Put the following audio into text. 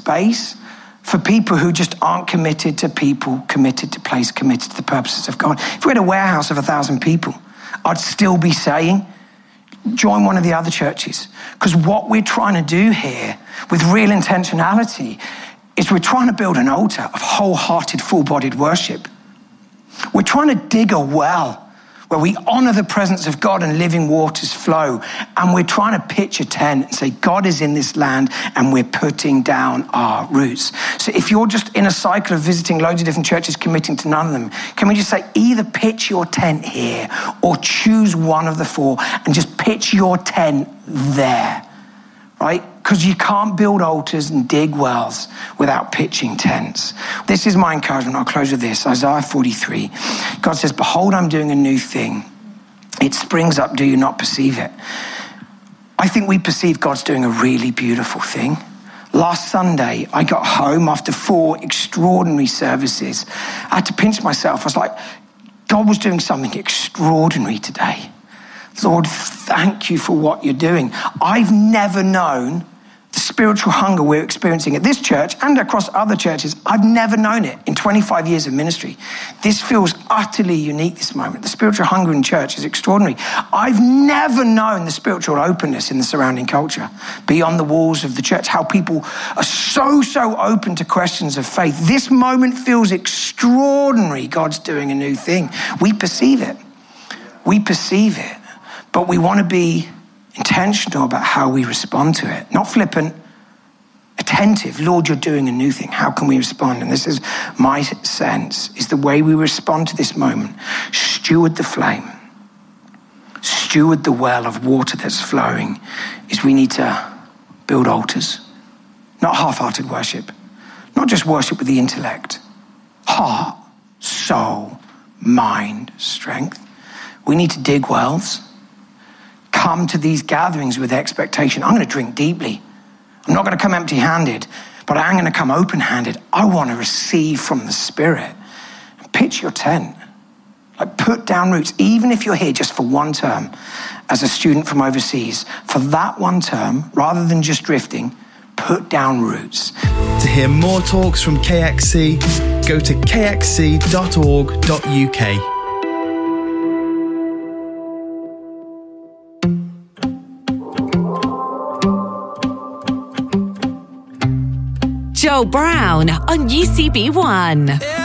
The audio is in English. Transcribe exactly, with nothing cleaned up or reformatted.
space for people who just aren't committed to people, committed to place, committed to the purposes of God. If we had a warehouse of a thousand people, I'd still be saying, join one of the other churches. Because what we're trying to do here with real intentionality is we're trying to build an altar of wholehearted, full-bodied worship. We're trying to dig a well where we honor the presence of God and living waters flow. And we're trying to pitch a tent and say, God is in this land and we're putting down our roots. So if you're just in a cycle of visiting loads of different churches, committing to none of them, can we just say, either pitch your tent here or choose one of the four and just pitch your tent there, right? Because you can't build altars and dig wells without pitching tents. This is my encouragement. I'll close with this. Isaiah forty-three. God says, behold, I'm doing a new thing. It springs up. Do you not perceive it? I think we perceive God's doing a really beautiful thing. Last Sunday, I got home after four extraordinary services. I had to pinch myself. I was like, God was doing something extraordinary today. Lord, thank you for what you're doing. I've never known the spiritual hunger we're experiencing at this church and across other churches. I've never known it in twenty-five years of ministry. This feels utterly unique this moment. The spiritual hunger in church is extraordinary. I've never known the spiritual openness in the surrounding culture beyond the walls of the church, how people are so, so open to questions of faith. This moment feels extraordinary. God's doing a new thing. We perceive it. We perceive it. But we want to be intentional about how we respond to it. Not flippant, attentive. Lord, you're doing a new thing. How can we respond? And this is my sense, is the way we respond to this moment. Steward the flame. Steward the well of water that's flowing. Is we need to build altars. Not half-hearted worship. Not just worship with the intellect. Heart, soul, mind, strength. We need to dig wells. Come to these gatherings with expectation. I'm going to drink deeply. I'm not going to come empty-handed, but I am going to come open-handed. I want to receive from the Spirit. Pitch your tent. Like, put down roots, even if you're here just for one term as a student from overseas. For that one term, rather than just drifting, put down roots. To hear more talks from K X C, go to k x c dot org dot u k. Joe Brown on U C B One.